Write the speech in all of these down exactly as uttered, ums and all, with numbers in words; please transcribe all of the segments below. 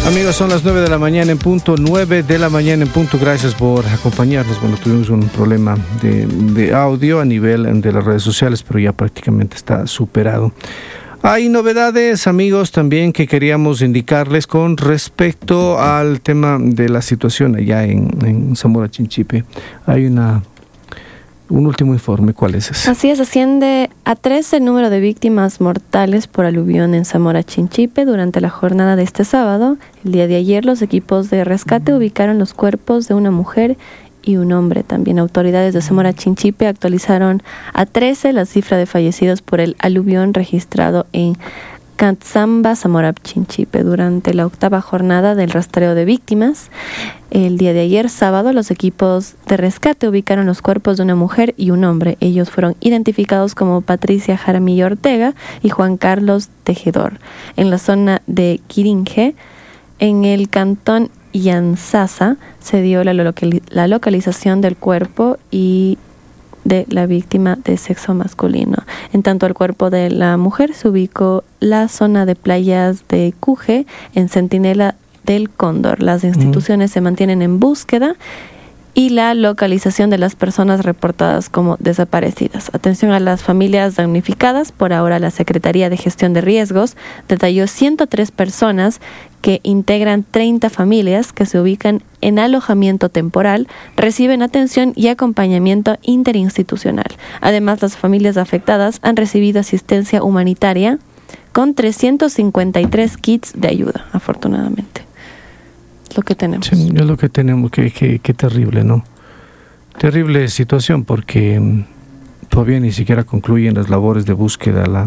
Amigos, son las nueve de la mañana en punto, nueve de la mañana en punto. Gracias por acompañarnos. Bueno, tuvimos un problema de, de audio a nivel de las redes sociales, pero ya prácticamente está superado. Hay novedades, amigos, también que queríamos indicarles con respecto al tema de la situación allá en, en Zamora Chinchipe. Hay una... Un último informe, ¿cuál es ese? Así es, asciende a trece el número de víctimas mortales por aluvión en Zamora Chinchipe durante la jornada de este sábado. El día de ayer los equipos de rescate ubicaron los cuerpos de una mujer y un hombre. También autoridades de Zamora Chinchipe actualizaron a trece la cifra de fallecidos por el aluvión registrado en Cantzamba, Zamora Chinchipe, durante la octava jornada del rastreo de víctimas. El día de ayer, sábado, los equipos de rescate ubicaron los cuerpos de una mujer y un hombre. Ellos fueron identificados como Patricia Jaramillo Ortega y Juan Carlos Tejedor, en la zona de Quirinje. En el cantón Yanzasa se dio la, locali- la localización del cuerpo y de la víctima de sexo masculino. En tanto, el cuerpo de la mujer se ubicó la zona de playas de Cuje, en Centinela del Cóndor. Las instituciones mm. se mantienen en búsqueda y la localización de las personas reportadas como desaparecidas. Atención a las familias damnificadas. Por ahora, la Secretaría de Gestión de Riesgos detalló ciento tres personas que integran treinta familias que se ubican en alojamiento temporal, reciben atención y acompañamiento interinstitucional. Además, las familias afectadas han recibido asistencia humanitaria con trescientos cincuenta y tres kits de ayuda, afortunadamente. Es lo que tenemos. Sí, es lo que tenemos, qué que, que terrible, ¿no? Terrible situación porque todavía ni siquiera concluyen las labores de búsqueda. La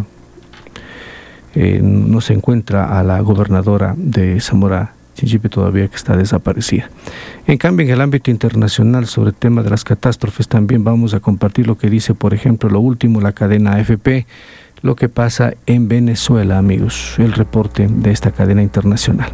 Eh, no se encuentra a la gobernadora de Zamora Chinchipe todavía, que está desaparecida. En cambio, en el ámbito internacional, sobre el tema de las catástrofes, también vamos a compartir lo que dice, por ejemplo, lo último, la cadena A F P, lo que pasa en Venezuela, amigos, el reporte de esta cadena internacional.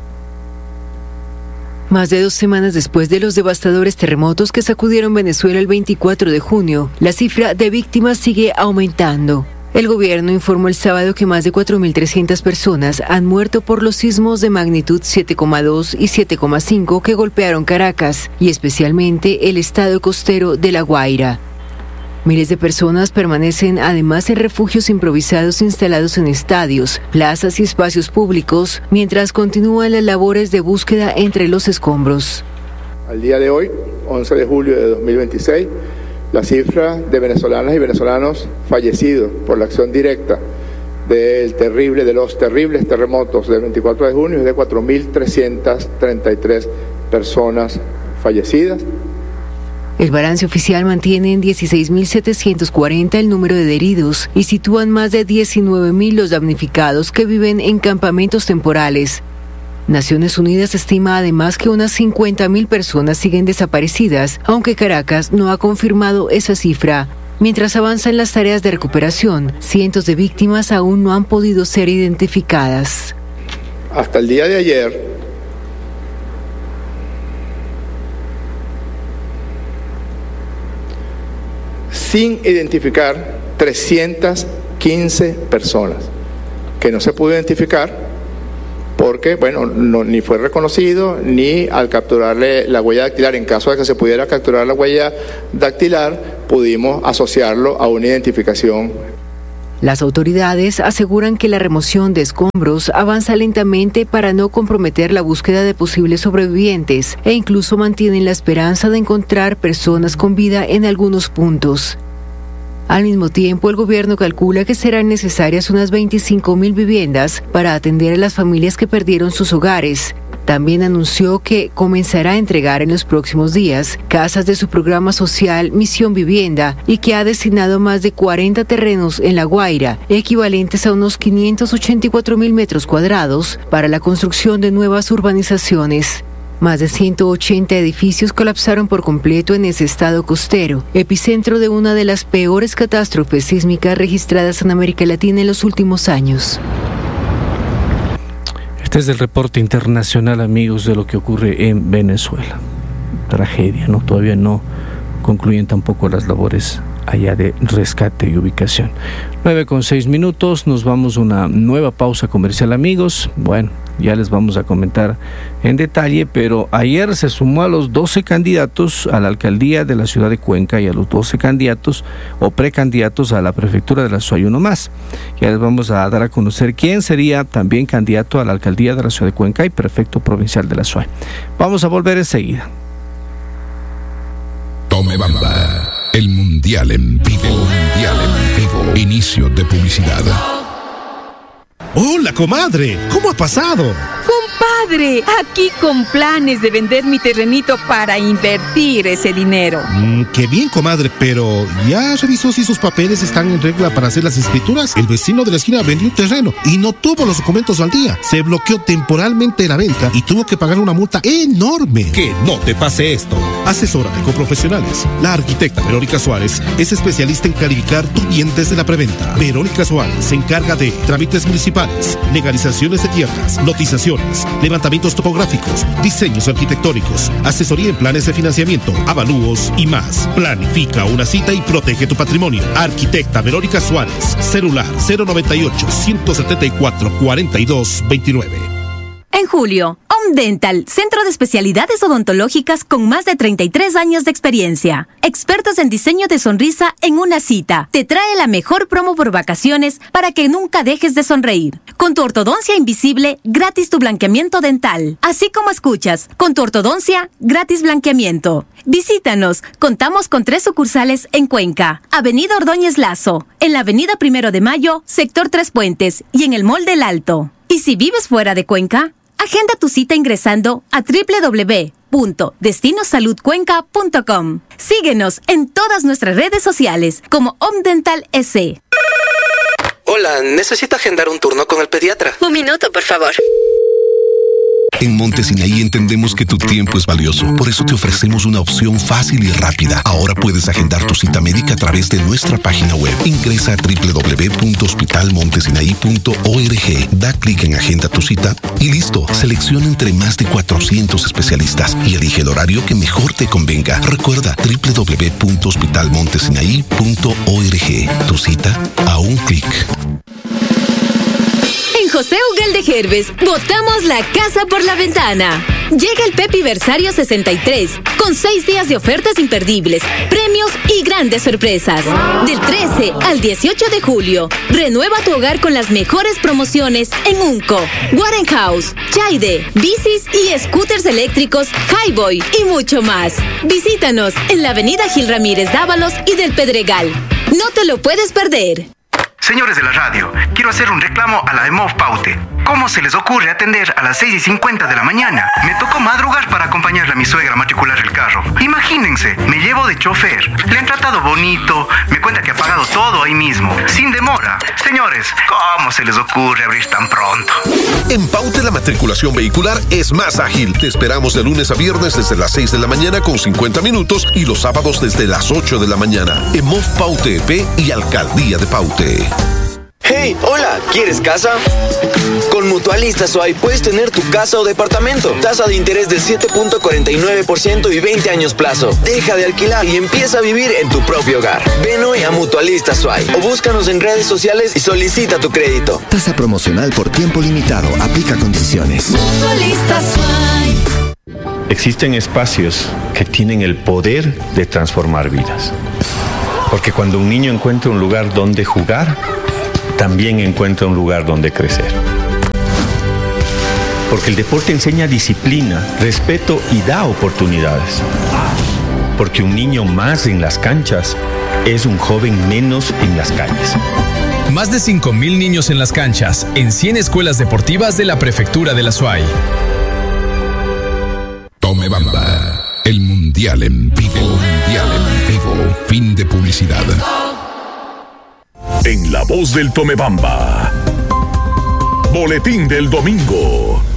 Más de dos semanas después de los devastadores terremotos que sacudieron Venezuela el veinticuatro de junio, la cifra de víctimas sigue aumentando. El gobierno informó el sábado que más de cuatro mil trescientas personas han muerto por los sismos de magnitud siete coma dos y siete coma cinco que golpearon Caracas y especialmente el estado costero de La Guaira. Miles de personas permanecen además en refugios improvisados instalados en estadios, plazas y espacios públicos, mientras continúan las labores de búsqueda entre los escombros. Al día de hoy, once de julio de dos mil veintiséis, la cifra de venezolanas y venezolanos fallecidos por la acción directa del terrible, de los terribles terremotos del veinticuatro de junio es de cuatro mil trescientas treinta y tres personas fallecidas. El balance oficial mantiene en dieciséis mil setecientos cuarenta el número de heridos y sitúan más de diecinueve mil los damnificados que viven en campamentos temporales. Naciones Unidas estima además que unas cincuenta mil personas siguen desaparecidas, aunque Caracas no ha confirmado esa cifra. Mientras avanzan las tareas de recuperación, cientos de víctimas aún no han podido ser identificadas. Hasta el día de ayer, sin identificar trescientas quince personas que no se pudo identificar porque, bueno, no, ni fue reconocido, ni al capturarle la huella dactilar, en caso de que se pudiera capturar la huella dactilar, pudimos asociarlo a una identificación. Las autoridades aseguran que la remoción de escombros avanza lentamente para no comprometer la búsqueda de posibles sobrevivientes e incluso mantienen la esperanza de encontrar personas con vida en algunos puntos. Al mismo tiempo, el gobierno calcula que serán necesarias unas veinticinco mil viviendas para atender a las familias que perdieron sus hogares. También anunció que comenzará a entregar en los próximos días casas de su programa social Misión Vivienda y que ha destinado más de cuarenta terrenos en La Guaira, equivalentes a unos quinientos ochenta y cuatro mil metros cuadrados, para la construcción de nuevas urbanizaciones. Más de ciento ochenta edificios colapsaron por completo en ese estado costero, epicentro de una de las peores catástrofes sísmicas registradas en América Latina en los últimos años. Este es el reporte internacional, amigos, de lo que ocurre en Venezuela. Tragedia, ¿no? Todavía no concluyen tampoco las labores allá de rescate y ubicación. nueve con seis minutos, nos vamos a una nueva pausa comercial, amigos. Bueno, Ya les vamos a comentar en detalle, pero ayer se sumó a los doce candidatos a la alcaldía de la ciudad de Cuenca y a los doce candidatos o precandidatos a la prefectura de la SUAY, uno más. Ya les vamos a dar a conocer quién sería también candidato a la alcaldía de la ciudad de Cuenca y prefecto provincial de la SUAY. Vamos a volver enseguida. Tome Bamba, el mundial en vivo, mundial en vivo. Inicio de publicidad. Hola, comadre, ¿cómo ha pasado? Compadre, aquí con planes de vender mi terrenito para invertir ese dinero. Mm, qué bien, comadre, pero ¿ya revisó si sus papeles están en regla para hacer las escrituras? El vecino de la esquina vendió un terreno y no tuvo los documentos al día. Se bloqueó temporalmente la venta y tuvo que pagar una multa enorme. Que no te pase esto. Asesórate con profesionales. La arquitecta Verónica Suárez es especialista en calificar tu bien desde la preventa. Verónica Suárez se encarga de trámites municipales, legalizaciones de tierras, notizaciones, levantamientos topográficos, diseños arquitectónicos, asesoría en planes de financiamiento, avalúos y más. Planifica una cita y protege tu patrimonio. Arquitecta Verónica Suárez. Celular cero noventa y ocho, ciento setenta y cuatro, cuarenta y dos veintinueve. En julio, Omdental, centro de especialidades odontológicas con más de treinta y tres años de experiencia. Expertos en diseño de sonrisa en una cita. Te trae la mejor promo por vacaciones para que nunca dejes de sonreír. Con tu ortodoncia invisible, gratis tu blanqueamiento dental. Así como escuchas, con tu ortodoncia, gratis blanqueamiento. Visítanos. Contamos con tres sucursales en Cuenca. Avenida Ordóñez Lazo, en la Avenida Primero de Mayo, sector Tres Puentes y en el Mall del Alto. Y si vives fuera de Cuenca, agenda tu cita ingresando a doble u doble u doble u punto destino salud cuenca punto com. Síguenos en todas nuestras redes sociales como Omdental S. Hola, necesito agendar un turno con el pediatra. Un minuto, por favor. En Monte Sinaí entendemos que tu tiempo es valioso. Por eso te ofrecemos una opción fácil y rápida. Ahora puedes agendar tu cita médica a través de nuestra página web. Ingresa a doble u doble u doble u punto hospital montesinaí punto org. Da clic en Agenda tu cita y listo. Selecciona entre más de cuatrocientos especialistas y elige el horario que mejor te convenga. Recuerda doble u doble u doble u punto hospital montesinaí punto org. Tu cita a un clic. En José Ugal de Herbes, botamos la casa por la ventana. Llega el Pepiversario sesenta y tres, con seis días de ofertas imperdibles, premios y grandes sorpresas. Del trece al dieciocho de julio, renueva tu hogar con las mejores promociones en Unco, Warenhouse, Chaide, bicis y scooters eléctricos, Highboy y mucho más. Visítanos en la avenida Gil Ramírez Dávalos y del Pedregal. No te lo puedes perder. Señores de la radio, quiero hacer un reclamo a la E M O V Paute. ¿Cómo se les ocurre atender a las seis y cincuenta de la mañana? Me tocó madrugar para acompañarle a mi suegra a matricular el carro. Imagínense, me llevo de chofer. Le han tratado bonito, me cuenta que ha pagado todo ahí mismo, sin demora. Señores, ¿cómo se les ocurre abrir tan pronto? En Paute la matriculación vehicular es más ágil. Te esperamos de lunes a viernes desde las seis de la mañana con cincuenta minutos y los sábados desde las ocho de la mañana. E M O V Paute E P y Alcaldía de Paute. Hey, hola, ¿quieres casa? Con Mutualista SUAY puedes tener tu casa o departamento. Tasa de interés del siete punto cuarenta y nueve por ciento y veinte años plazo. Deja de alquilar y empieza a vivir en tu propio hogar. Ven hoy a Mutualista SUAY o búscanos en redes sociales y solicita tu crédito. Tasa promocional por tiempo limitado. Aplica condiciones. Mutualista SUAY. Existen espacios que tienen el poder de transformar vidas. Porque cuando un niño encuentra un lugar donde jugar, también encuentra un lugar donde crecer. Porque el deporte enseña disciplina, respeto y da oportunidades. Porque un niño más en las canchas es un joven menos en las calles. Más de cinco mil niños en las canchas, en cien escuelas deportivas de la Prefectura de la SUAY. Tome Bamba, el mundial en vivo, mundial en vivo. Fin de publicidad. En la voz del Tomebamba. Boletín del domingo.